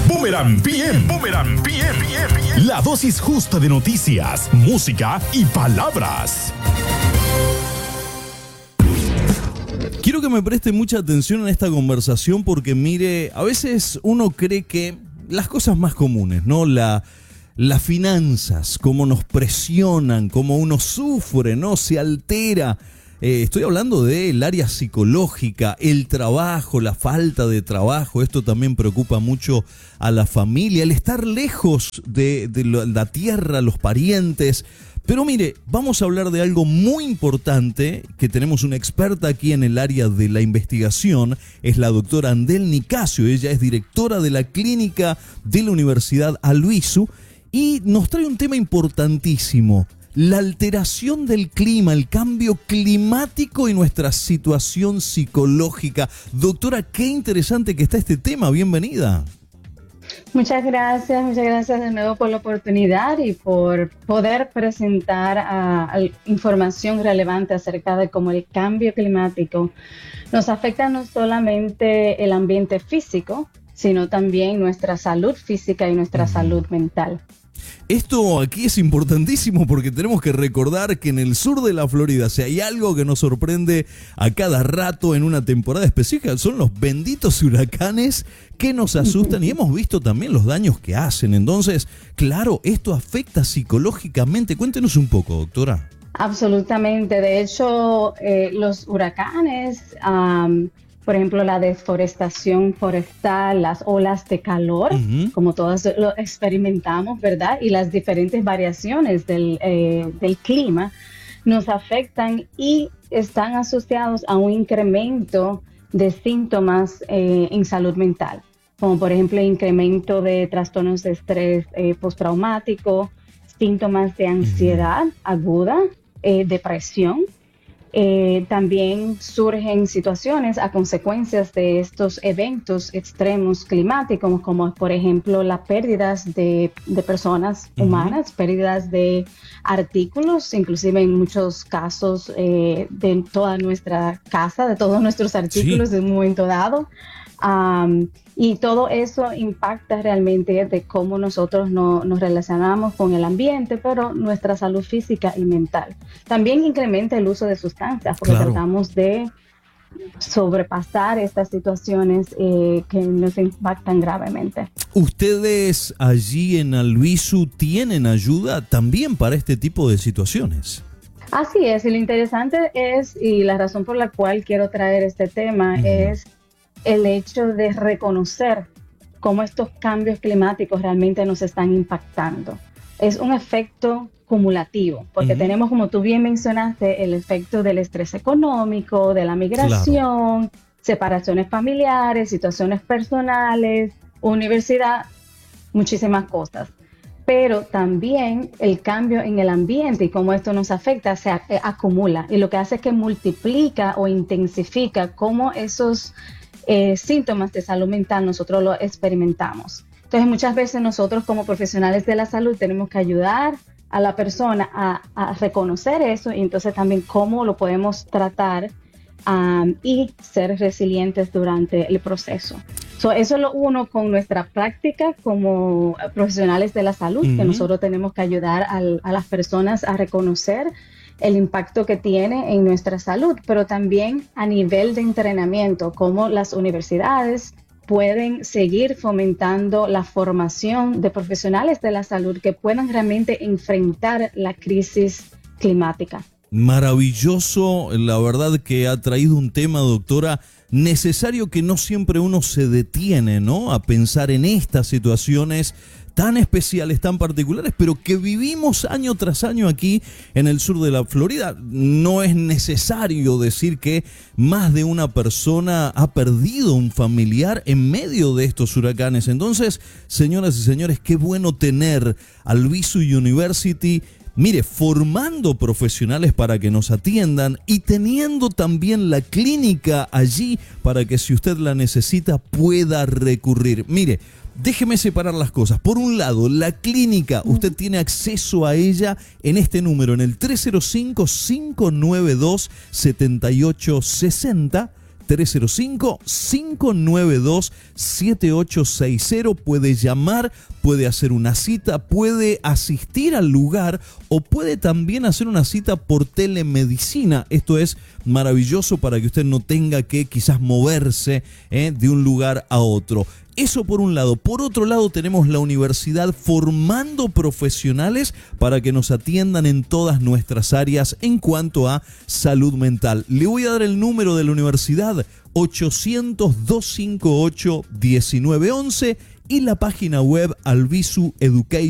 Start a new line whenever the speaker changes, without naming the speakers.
Boomerang PM. Boomerang PM. La dosis justa de noticias, música y palabras.
Quiero que me preste mucha atención en esta conversación porque, mire, a veces uno cree que las cosas más comunes, ¿no? Las finanzas, cómo nos presionan, cómo uno sufre, ¿no? Se altera. Estoy hablando del área psicológica, el trabajo, la falta de trabajo. Esto también preocupa mucho a la familia, el estar lejos de la tierra, los parientes. Pero mire, vamos a hablar de algo muy importante, que tenemos una experta aquí en el área de la investigación, es la doctora Andel Nicasio. Ella es directora de la clínica de la Universidad Albizu y nos trae un tema importantísimo: la alteración del clima, el cambio climático y nuestra situación psicológica. Doctora, qué interesante que está este tema. Bienvenida.
Muchas gracias de nuevo por la oportunidad y por poder presentar información relevante acerca de cómo el cambio climático nos afecta no solamente el ambiente físico, sino también nuestra salud física y nuestra salud mental.
Esto aquí es importantísimo porque tenemos que recordar que en el sur de la Florida, si hay algo que nos sorprende a cada rato en una temporada específica, son los benditos huracanes que nos asustan y hemos visto también los daños que hacen. Entonces, claro, esto afecta psicológicamente. Cuéntenos un poco, doctora.
Absolutamente. De hecho, los huracanes, por ejemplo, la deforestación forestal, las olas de calor, como todas lo experimentamos, ¿verdad? Y las diferentes variaciones del clima nos afectan y están asociados a un incremento de síntomas en salud mental, como por ejemplo incremento de trastornos de estrés postraumático, síntomas de ansiedad aguda, depresión. También surgen situaciones a consecuencias de estos eventos extremos climáticos, como por ejemplo las pérdidas de personas humanas, pérdidas de artículos, inclusive en muchos casos de toda nuestra casa, de todos nuestros artículos en un momento dado. Y todo eso impacta realmente de cómo nosotros nos relacionamos con el ambiente, pero nuestra salud física y mental. También incrementa el uso de sustancias, porque tratamos de sobrepasar estas situaciones que nos impactan gravemente.
¿Ustedes allí en Albizu tienen ayuda también para este tipo de situaciones?
Así es, y lo interesante es, y la razón por la cual quiero traer este tema es el hecho de reconocer cómo estos cambios climáticos realmente nos están impactando. Es un efecto cumulativo, porque tenemos, como tú bien mencionaste, el efecto del estrés económico, de la migración, separaciones familiares, situaciones personales, universidad, muchísimas cosas. Pero también el cambio en el ambiente y cómo esto nos afecta se acumula, y lo que hace es que multiplica o intensifica cómo esos síntomas de salud mental nosotros lo experimentamos. Entonces muchas veces nosotros como profesionales de la salud tenemos que ayudar a la persona a reconocer eso, y entonces también cómo lo podemos tratar y ser resilientes durante el proceso. Eso es lo uno con nuestra práctica como profesionales de la salud, que nosotros tenemos que ayudar a las personas a reconocer el impacto que tiene en nuestra salud, pero también a nivel de entrenamiento, cómo las universidades pueden seguir fomentando la formación de profesionales de la salud que puedan realmente enfrentar la crisis climática.
Maravilloso, la verdad que ha traído un tema, doctora, necesario, que no siempre uno se detiene, ¿no?, a pensar en estas situaciones tan especiales, tan particulares, pero que vivimos año tras año aquí en el sur de la Florida. No es necesario decir que más de una persona ha perdido un familiar en medio de estos huracanes. Entonces, señoras y señores, qué bueno tener Albizu University, mire, formando profesionales para que nos atiendan y teniendo también la clínica allí para que, si usted la necesita, pueda recurrir. Mire, déjeme separar las cosas. Por un lado, la clínica, usted tiene acceso a ella en este número, en el 305-592-7860, 305-592-7860. Puede llamar, puede hacer una cita, puede asistir al lugar o puede también hacer una cita por telemedicina. Esto es maravilloso para que usted no tenga que quizás moverse de un lugar a otro. Eso por un lado. Por otro lado, tenemos la universidad formando profesionales para que nos atiendan en todas nuestras áreas en cuanto a salud mental. Le voy a dar el número de la universidad, 800-258-1911, y la página web Albizu Education.